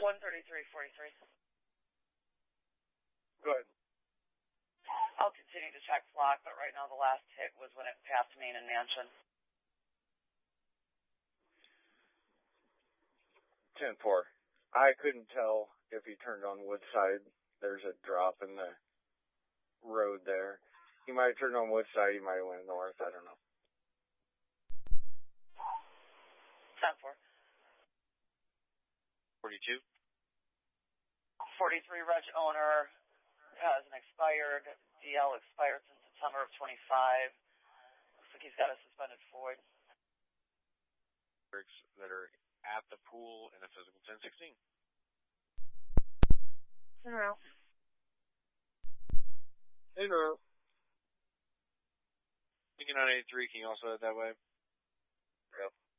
13343. Go ahead. I'll continue to check flock, but right now the last hit was when it passed Main and Mansion. 10-4. I couldn't tell if he turned on Woodside. There's a drop in the road there. He might have turned on Woodside. He might have went north. I don't know. 10-4. 42. 43 reg owner has an expired DL expired since September of 25. Looks like he's got a suspended Ford. That are at the pool in a physical 1016. In route. In route. Thinking on 83, can you also head that way? Yep.